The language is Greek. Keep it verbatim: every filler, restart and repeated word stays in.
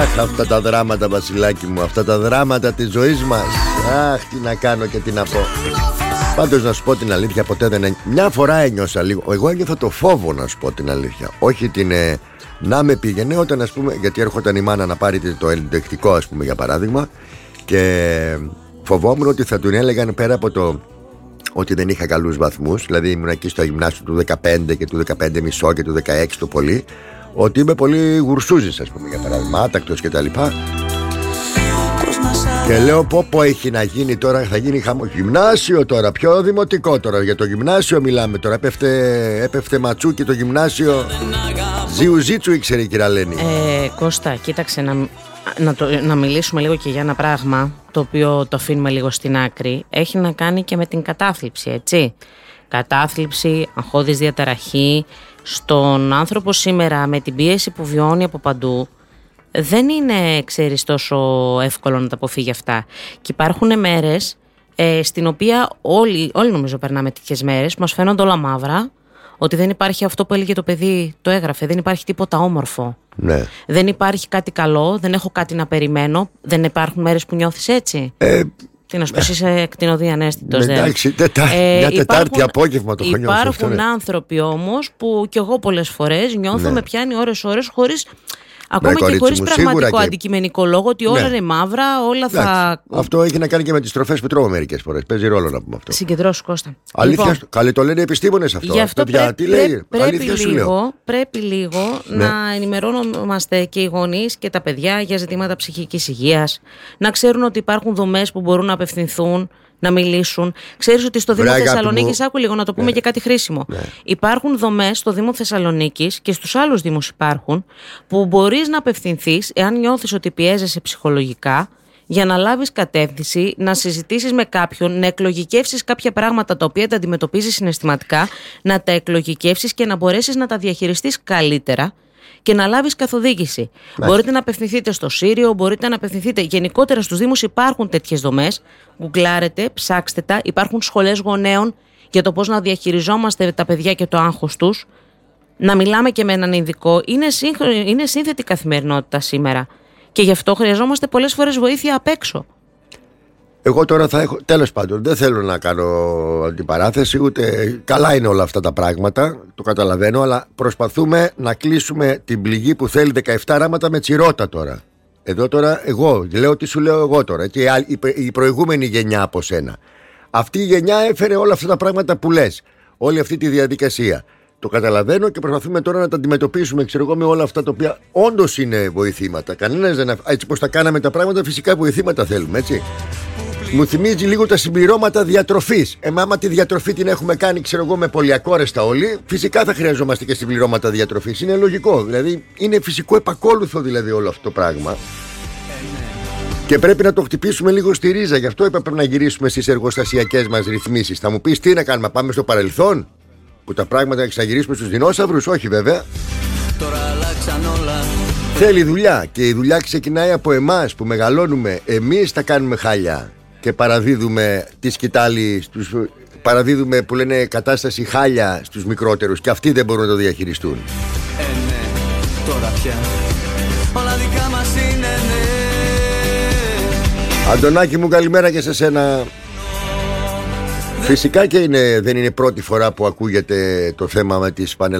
Αχ, αυτά τα δράματα, Βασιλάκι μου, αυτά τα δράματα της ζωής μας. Αχ, τι να κάνω και τι να πω. Πάντως να σου πω την αλήθεια, ποτέ δεν ένι... Μια φορά ένιωσα λίγο. Εγώ ένιωθα το φόβο, να σου πω την αλήθεια. Όχι την ε, να με πήγαινε όταν, ας πούμε, γιατί έρχονταν η μάνα να πάρει το ενδεικτικό, ας πούμε, για παράδειγμα. Και φοβόμουν ότι θα τον έλεγαν, πέρα από το ότι δεν είχα καλούς βαθμούς, δηλαδή ήμουν εκεί στο γυμνάσιο του δεκαπέντε και του δεκαπέντε μισό και του δεκαέξι το πολύ, ότι είμαι πολύ γουρσούζης, ας πούμε, για παράδειγμα, άτακτος κτλ. Και λέω πω πω έχει να γίνει τώρα, θα γίνει χαμό. Γυμνάσιο τώρα, πιο δημοτικό τώρα. Για το γυμνάσιο μιλάμε τώρα. Έπεφτε, έπεφτε ματσούκι το γυμνάσιο. Ζιουζίτσου ήξερε η κυρία Λένη. Ε, Κώστα, κοίταξε να, να, το, να μιλήσουμε λίγο και για ένα πράγμα το οποίο το αφήνουμε λίγο στην άκρη. Έχει να κάνει και με την κατάθλιψη, έτσι. Κατάθλιψη, αγχώδης διαταραχή. Στον άνθρωπο σήμερα, με την πίεση που βιώνει από παντού, δεν είναι, ξέρεις, τόσο εύκολο να τα αποφύγει αυτά. Και υπάρχουν μέρες ε, στην οποία όλοι, όλοι νομίζω περνάμε τέτοιες μέρες που μας φαίνονται όλα μαύρα, ότι δεν υπάρχει αυτό που έλεγε το παιδί, το έγραφε, δεν υπάρχει τίποτα όμορφο. Ναι. Δεν υπάρχει κάτι καλό, δεν έχω κάτι να περιμένω. Δεν υπάρχουν μέρες που νιώθεις έτσι? Ε, Τι να σου πεις, είσαι κτηνοδία ανέστητος. Εντάξει, τετά, ε, μια Τετάρτη απόγευμα το έχω νιώσει. Υπάρχουν αυτό, άνθρωποι όμως που κι εγώ πολλές φορές νιώθω, ναι, με πιάνει ώρες-ώρες χωρίς... Ακόμα ναι, και χωρίς πραγματικό και... αντικειμενικό λόγο, ότι όλα, ναι, είναι μαύρα, όλα θα. Εντάξει, αυτό έχει να κάνει και με τις τροφές που τρώω μερικές φορές. Παίζει ρόλο να πούμε αυτό. Συγκεντρώσου, Κώστα. Αλήθεια, λοιπόν, καλή το λένε οι επιστήμονες αυτό. Γι' αυτό παιδιά, πρέ... τι λέει, πρέ... αλήθεια πρέπει, σου λίγο, λέω. πρέπει λίγο ναι. να ενημερώνομαστε και οι γονείς και τα παιδιά για ζητήματα ψυχικής υγείας. Να ξέρουν ότι υπάρχουν δομές που μπορούν να απευθυνθούν, να μιλήσουν. Ξέρεις ότι στο Δήμο Θεσσαλονίκης, άκου λίγο να το πούμε, ναι, και κάτι χρήσιμο. Ναι. Υπάρχουν δομές στο Δήμο Θεσσαλονίκης και στους άλλους δήμους υπάρχουν, που μπορείς να απευθυνθείς εάν νιώθεις ότι πιέζεσαι ψυχολογικά, για να λάβεις κατεύθυνση, να συζητήσεις με κάποιον, να εκλογικεύσεις κάποια πράγματα τα οποία τα αντιμετωπίζεις συναισθηματικά, να τα εκλογικεύσεις και να μπορέσεις να τα διαχειριστείς καλύτερα και να λάβεις καθοδήγηση. Μάλιστα. Μπορείτε να απευθυνθείτε στο Σύριο, μπορείτε να απευθυνθείτε γενικότερα στους Δήμους. Υπάρχουν τέτοιες δομές. Γκουγκλάρετε, ψάξτε τα. Υπάρχουν σχολές γονέων για το πώς να διαχειριζόμαστε τα παιδιά και το άγχος τους. Να μιλάμε και με έναν ειδικό. Είναι, σύγχρο... είναι σύνθετη καθημερινότητα σήμερα. Και γι' αυτό χρειαζόμαστε πολλές φορές βοήθεια απ' έξω. Εγώ τώρα θα έχω. Τέλος πάντων, δεν θέλω να κάνω αντιπαράθεση, ούτε. Καλά είναι όλα αυτά τα πράγματα, το καταλαβαίνω, αλλά προσπαθούμε να κλείσουμε την πληγή που θέλει δεκαεπτά ράματα με τσιρότα τώρα. Εδώ τώρα, εγώ λέω τι σου λέω εγώ τώρα. Και η προηγούμενη γενιά από σένα. Αυτή η γενιά έφερε όλα αυτά τα πράγματα που λες. Όλη αυτή τη διαδικασία. Το καταλαβαίνω και προσπαθούμε τώρα να τα αντιμετωπίσουμε, ξέρω εγώ, με όλα αυτά τα οποία όντως είναι βοηθήματα. Κανένας δεν. Έτσι πως τα κάναμε τα πράγματα, φυσικά βοηθήματα θέλουμε, έτσι. Μου θυμίζει λίγο τα συμπληρώματα διατροφής. Ε, άμα τη διατροφή την έχουμε κάνει, ξέρω εγώ, με πολυακόρεστα όλοι, φυσικά θα χρειαζόμαστε και συμπληρώματα διατροφής. Είναι λογικό. Δηλαδή, είναι φυσικό επακόλουθο δηλαδή όλο αυτό το πράγμα. Και πρέπει να το χτυπήσουμε λίγο στη ρίζα. Γι' αυτό είπα πρέπει να γυρίσουμε στις εργοστασιακές μας ρυθμίσεις. Θα μου πεις τι να κάνουμε, πάμε στο παρελθόν, που τα πράγματα θα γυρίσουμε στους δεινόσαυρους? Όχι, βέβαια. Θέλει δουλειά. Και η δουλειά ξεκινάει από εμάς που μεγαλώνουμε. Εμείς τα κάνουμε χάλια και παραδίδουμε τη σκητάλη στους, παραδίδουμε που λένε κατάσταση χάλια στους μικρότερους, και αυτοί δεν μπορούν να το διαχειριστούν. Ε, ναι, τώρα πια όλα δικά μας είναι, ναι. Αντωνάκη μου, καλημέρα και σε σένα. Φυσικά και είναι, δεν είναι πρώτη φορά που ακούγεται το θέμα με τις πανελλαδικές